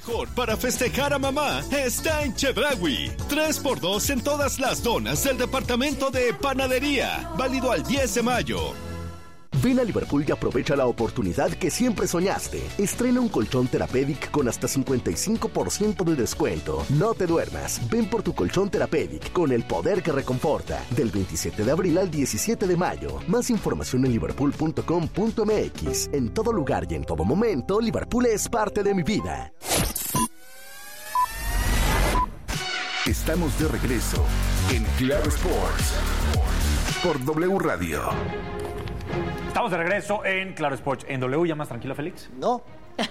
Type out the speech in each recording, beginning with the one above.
Mejor para festejar a mamá está en Chedraui. 3x2 en todas las donas del departamento de panadería. Válido al 10 de mayo. Ven a Liverpool y aprovecha la oportunidad que siempre soñaste. Estrena un colchón Therapeutic con hasta 55% de descuento. No te duermas. Ven por tu colchón Therapeutic con el poder que reconforta. Del 27 de abril al 17 de mayo. Más información en liverpool.com.mx. En todo lugar y en todo momento, Liverpool es parte de mi vida. Estamos de regreso en Claro Sports por W Radio. Estamos de regreso en Claro Sports. ¿En W ya más tranquilo, Félix? No.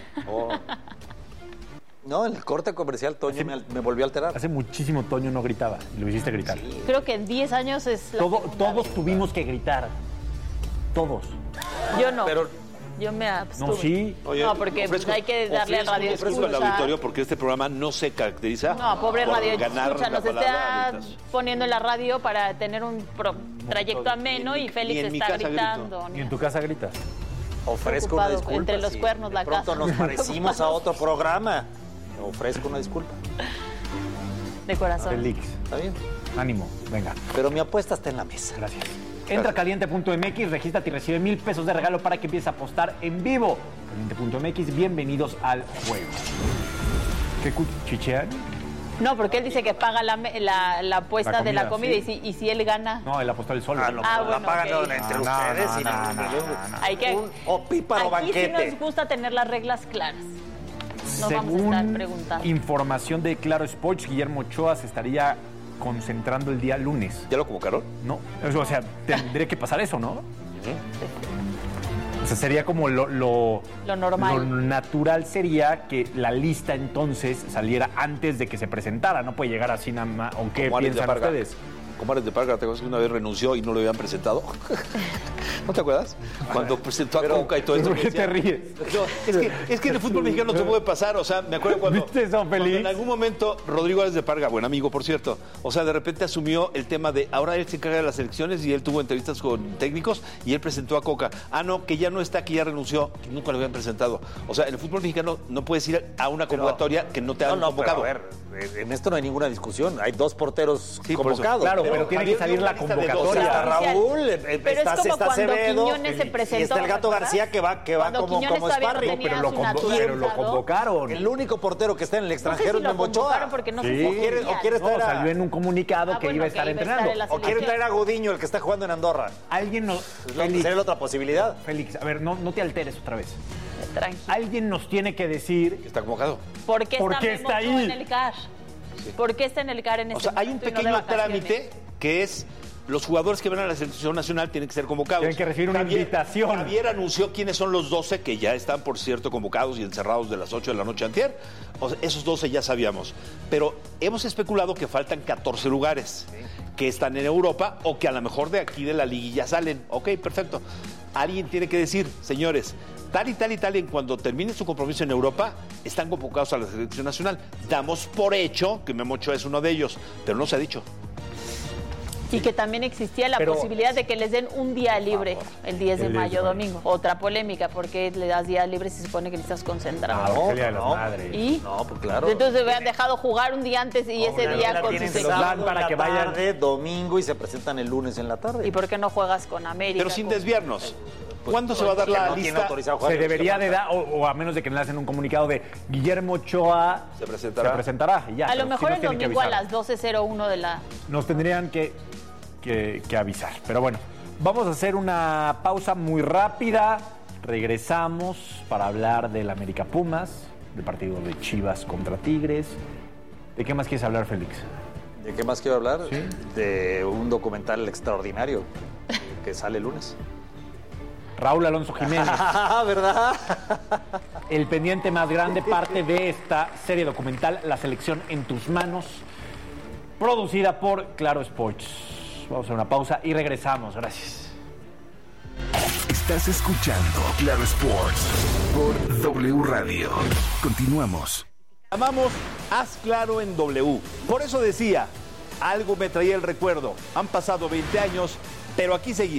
No, en el corte comercial Toño me volvió a alterar. Hace muchísimo Toño no gritaba. Lo hiciste gritar. Sí. Creo que en 10 años es Todos tuvimos que gritar. Todos. Yo no. Pero yo me abstuve. No, sí. Oye, No, porque hay que darle al radio ofrezco al escucha. auditorio porque este programa no se caracteriza No, pobre por radio ganar escucha, la nos palabra está mientras- poniendo en la radio para tener un trayecto ameno y ni Félix en mi está casa gritando. ¿Y en tu casa gritas? ofrezco una Ocupado, disculpa. entre los si cuernos de la pronto casa. nos parecimos a otro programa. Ofrezco una disculpa. De corazón. Félix, ¿Está bien? ánimo, venga. Pero mi apuesta está en la mesa. Gracias. Entra a caliente.mx, regístrate y recibe 1,000 pesos de regalo para que empieces a apostar en vivo. Caliente.mx, bienvenidos al juego. ¿Qué cuchichean? No, porque él dice que paga la apuesta La de la comida, comida y si él gana. No, él apostó el solo. No, Ah, la bueno, pagan ok. entre No, ustedes no, y no, no, Hay que, un opíparo aquí sí banquete. nos gusta tener las reglas claras. No vamos a estar Según preguntando. información de Claro Sports, Guillermo Ochoa se estaría concentrando el día lunes. ¿Ya lo convocaron? No, o sea, tendría que pasar eso, ¿no? O sea, sería como lo normal. Lo natural sería que la lista entonces saliera antes de que se presentara. No puede llegar así nada más. ¿O qué Como Ares de piensan Parga. ustedes? Como Ares de Parga, ¿te acuerdas que una vez renunció y no lo habían presentado? ¿No te acuerdas? Cuando presentó a Coca y todo esto. ¿Por qué te ríes? No, es que en el fútbol mexicano no te puede pasar. O sea, me acuerdo cuando, ¿Viste eso, cuando Félix? en algún momento Rodrigo Ares de Parga, buen amigo, por cierto, o sea, de repente asumió el tema de ahora él se encarga de las elecciones y él tuvo entrevistas con técnicos y él presentó a Coca. Ah, no, que ya no está, que ya renunció, que nunca lo habían presentado. O sea, en el fútbol mexicano no puedes ir a una convocatoria que no te han convocado. Pero a ver, en esto no hay ninguna discusión. Hay dos porteros Sí, por eso. convocados. Claro, pero tiene que Javier salir dio la una lista de convocatoria. dos. Está Raúl, Pero es como cuando Acevedo, Quiñones se presentó, y está el Gato ¿recuerdas? García que va Cuando como Quiñones todavía no sparring. tenía Pero lo, su pero lo naturalizado. convocaron. El único portero que está en el No sé extranjero si es lo Memo Ochoa. convocaron porque no Sí. se ¿O quiere No, estar salió en un comunicado que bueno, iba a que estar iba a estar entrenando. en la o quiere traer a Gudiño, el que está jugando en Andorra. Alguien nos... Sería la otra posibilidad. Félix, a ver, no te alteres otra vez. Tranquilo. Alguien nos tiene que decir... Está convocado. ¿Por qué ¿Por está, qué Memo está Ochoa ahí? en el CAR? ¿Por qué está en el CAR en O este sea, hay un momento y no de pequeño vacaciones? trámite que es los jugadores que van a la selección nacional tienen que ser convocados. Tienen que recibir una invitación. Javier anunció quiénes son los 12 que ya están, por cierto, convocados y encerrados de las 8 de la noche antier. O sea, esos 12 ya sabíamos. Pero hemos especulado que faltan 14 lugares que están en Europa o que a lo mejor de aquí de la liguilla salen. Ok, perfecto. Alguien tiene que decir, señores, tal y tal y tal, en cuando termine su compromiso en Europa, están convocados a la selección nacional. Damos por hecho que Memo Ochoa es uno de ellos, pero no se ha dicho. Y que también existía la Pero- posibilidad de que les den un día libre el 10 de El 10 de mayo, mayo. domingo. Otra polémica, porque le das día libre si se supone que necesitas concentrado. porque es el Día de las no. Madres. ¿Y? No, pues claro. Entonces hubieran dejado jugar un día antes y ese día La con tienen sus se los dan equipos. para que vayan. tarde, domingo y se presentan el lunes en la tarde. ¿Y por qué no juegas con América? Pero sin con- desviarnos. ¿Cuándo se va a dar Que la no tiene lista? autorizado jugar Se los debería que de dar, o a menos de que le hacen un comunicado de Guillermo Ochoa Se presentará. y ya. A lo pero sí mejor nos el tienen que domingo a avisar. las 12:01 de la... Nos tendrían que avisar. Pero bueno, vamos a hacer una pausa muy rápida. Regresamos para hablar del América Pumas, del partido de Chivas contra Tigres. ¿De qué más quieres hablar, Félix? ¿De qué más quiero hablar? De un documental extraordinario que sale el lunes. Raúl Alonso Jiménez, ¿Verdad? el pendiente más grande, parte de esta serie documental, La Selección en tus manos, producida por Claro Sports. Vamos a una pausa y regresamos. Gracias. Estás escuchando Claro Sports por W Radio. Continuamos. Llamamos Haz Claro en W. Por eso decía, algo me traía el recuerdo. Han pasado 20 años, pero aquí seguimos.